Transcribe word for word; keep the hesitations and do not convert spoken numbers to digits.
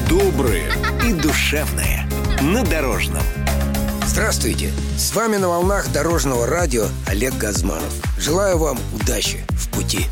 добрые и душевные. На Дорожном. Здравствуйте! С вами на волнах Дорожного радио Олег Газманов. Желаю вам удачи в пути.